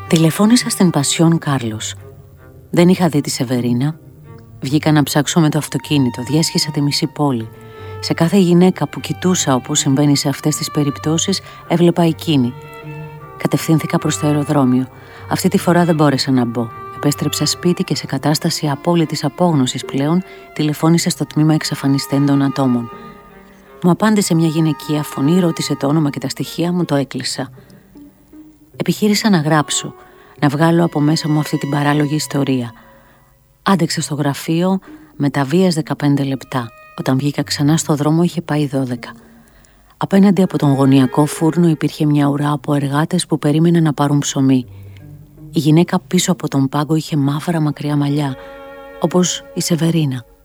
Τηλεφώνησα στην Πασιόν Κάρλος. Δεν είχα δει τη Σεβερίνα. Βγήκα να ψάξω με το αυτοκίνητο, διέσχισα τη μισή πόλη. Σε κάθε γυναίκα που κοιτούσα, όπως συμβαίνει σε αυτές τις περιπτώσεις, έβλεπα εκείνη. Κατευθύνθηκα προς το αεροδρόμιο. Αυτή τη φορά δεν μπόρεσα να μπω. Επέστρεψα σπίτι και σε κατάσταση απόλυτης απόγνωσης πλέον τηλεφώνησα στο τμήμα εξαφανιστέντων ατόμων. Μου απάντησε μια γυναικεία φωνή, ρώτησε το όνομα και τα στοιχεία μου, το έκλεισα. Επιχείρησα να γράψω, να βγάλω από μέσα μου αυτή την παράλογη ιστορία. Άντεξα στο γραφείο με τα βίας 15 λεπτά. Όταν βγήκα ξανά στο δρόμο είχε πάει 12. Απέναντι από τον γωνιακό φούρνο υπήρχε μια ουρά από εργάτες που περίμεναν να πάρουν ψωμί. Η γυναίκα πίσω από τον πάγκο είχε μαύρα μακριά μαλλιά, όπως η Σεβερίνα.